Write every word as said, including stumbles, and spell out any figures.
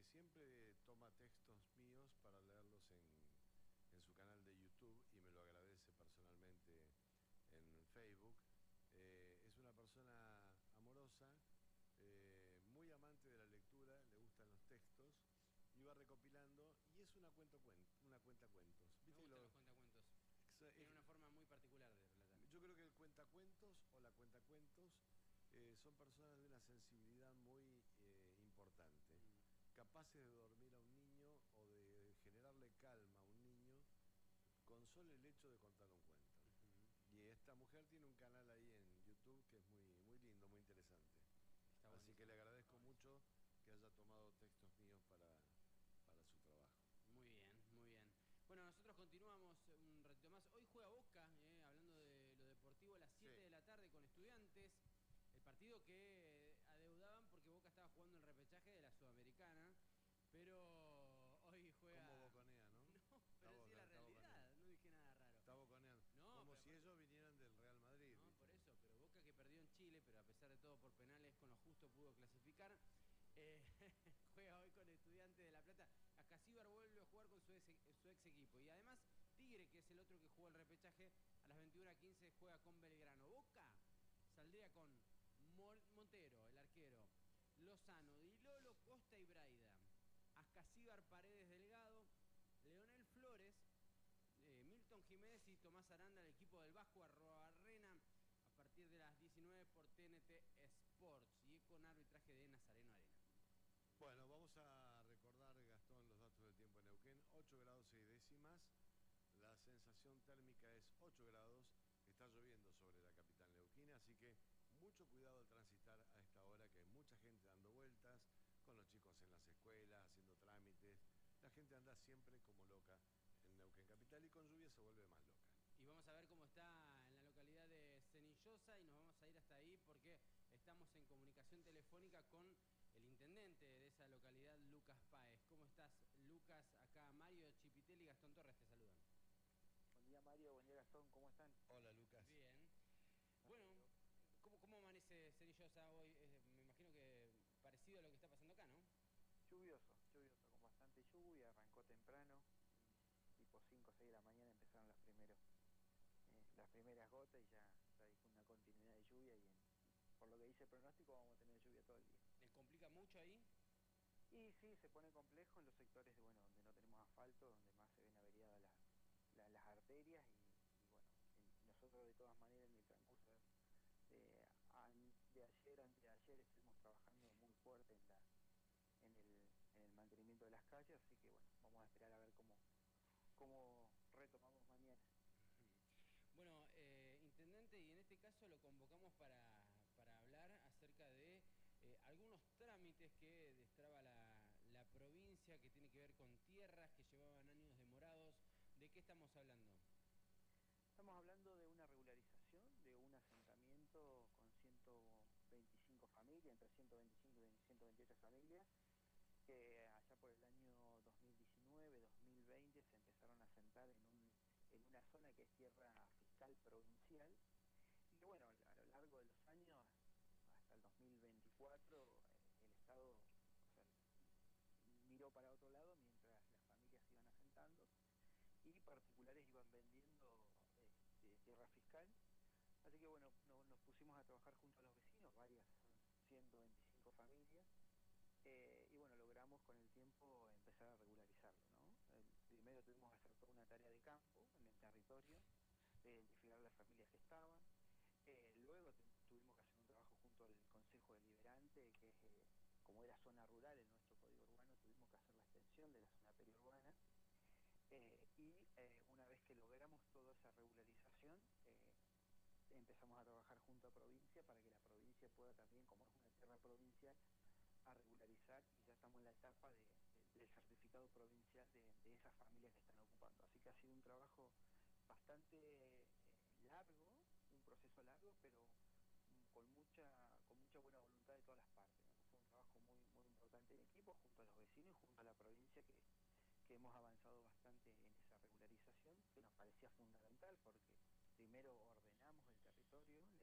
siempre toma textos míos para leerlos en, en su canal de YouTube y me lo agradece personalmente en Facebook. Eh, es una persona amorosa, eh, muy amante de la lectura, le gustan los textos, y va recopilando, y es una cuenta, una cuenta cuentos. Me ¿Viste gustan lo, los cuentacuentos. Tiene una forma muy particular de relatar. Yo creo que el cuentacuentos o la cuentacuentos eh, son personas de una sensibilidad muy eh, importante, mm. capaces de dormir a un niño o de generarle calma a un niño con solo el hecho de contar un cuento. Uh-huh. Y esta mujer tiene un canal ahí en YouTube que es muy, muy lindo, muy interesante. Está Así que le agradezco mucho que haya tomado textos míos para, para su trabajo. Muy bien, muy bien. Bueno, nosotros continuamos un ratito más. Hoy juega Boca, eh, hablando de lo deportivo, a las siete sí. de la tarde con Estudiantes. El partido que adeudaban porque Boca estaba jugando el repechaje de la Sudamericana. Pero hoy juega... Como boconea, ¿no? No, pero está sí boca, la realidad, no dije nada raro. Está boconeando. No, como si ellos vinieran del Real Madrid. No, ¿viste? Por eso, pero Boca que perdió en Chile, pero a pesar de todo por penales con lo justo pudo clasificar. Eh, juega hoy con Estudiantes de La Plata. Ascasíbar vuelve a jugar con su ex, su ex equipo. Y además Tigre, que es el otro que jugó el repechaje, a las veintiuna quince juega con Belgrano. Boca saldría con Montero, el arquero, Lozano, Di Lolo, Costa y Braida, Ascasíbar, Paredes, Delgado, Leonel Flores, eh, Milton Jiménez y Tomás Aranda, el equipo del Vasco Arrobarrena, a partir de las diecinueve por T N T Sports y con arbitraje de Nazareno Arena. Bueno, vamos a recordar, Gastón, los datos del tiempo en Neuquén. ocho grados seis décimas, la sensación térmica es ocho grados, está lloviendo sobre la capital neuquina, así que mucho cuidado al transitar a esta hora, que hay mucha gente dando vueltas, con los chicos en las escuelas, haciendo trámites. La gente anda siempre como loca en Neuquén Capital y con lluvia se vuelve más loca. Y vamos a ver cómo está en la localidad de Cenillosa y nos vamos a ir hasta ahí porque estamos en comunicación telefónica con el intendente de esa localidad, Lucas Páez. ¿Cómo estás, Lucas? Acá Mario Chipitel y Gastón Torres te saludan. Buen día, Mario. Buen día, Gastón. ¿Cómo están? Hola, Lucas. Bien. Bueno, ¿cómo, cómo amanece Cenillosa hoy? Eh, me imagino que parecido a lo que está pasando acá, ¿no? Lluvioso, lluvioso, con bastante lluvia. Arrancó temprano, tipo cinco o seis de la mañana empezaron los primeros, eh, las primeras gotas y ya, ya hay una continuidad de lluvia y en, por lo que dice el pronóstico vamos a tener lluvia todo el día. ¿Les complica mucho ahí? Y sí, se pone complejo en los sectores de, bueno, donde no tenemos asfalto, donde más se ven averiadas las, las, las arterias y, y bueno, en, nosotros de todas maneras en el transcurso de, de, de ayer, antes de ayer estuvimos trabajando muy fuerte en la en el, en el mantenimiento de las calles, así que bueno, vamos a esperar a ver cómo, cómo retomamos mañana. Bueno, eh, intendente, y en este caso lo convocamos para, para hablar acerca de eh, algunos trámites que destraba la, la provincia, que tiene que ver con tierras que llevaban años demorados. ¿De qué estamos hablando? Estamos hablando de una regularización de un asentamiento con ciento veinticinco familias, entre ciento veinticinco y ciento veintiocho familias, que allá por el año dos mil diecinueve, dos mil veinte se empezaron a asentar en, un, en una zona que es tierra fiscal provincial, y bueno, a lo largo de los años, hasta el dos mil veinticuatro, el Estado, o sea, miró para otro lado mientras las familias se iban asentando, y particulares iban vendiendo eh, tierra fiscal, así que bueno, no, nos pusimos a trabajar junto a los vecinos, varias, son ciento veinticinco familias, Eh, y bueno, logramos con el tiempo empezar a regularizarlo, ¿no? El, primero tuvimos que hacer toda una tarea de campo en el territorio, de identificar las familias que estaban, eh, luego tuvimos que hacer un trabajo junto al Consejo Deliberante, que es, eh, como era zona rural en nuestro código urbano, tuvimos que hacer la extensión de la zona periurbana, eh, y eh, una vez que logramos toda esa regularización, eh, empezamos a trabajar junto a provincia para que la provincia pueda también, como es una tierra provincial, a regularizar, y ya estamos en la etapa de, de, del certificado provincial de, de esas familias que están ocupando. Así que ha sido un trabajo bastante eh, largo, un proceso largo, pero mm, con mucha con mucha buena voluntad de todas las partes, ¿no? Fue un trabajo muy muy importante en equipo, junto a los vecinos y junto a la provincia, que, que hemos avanzado bastante en esa regularización, que nos parecía fundamental porque primero ordenamos el territorio,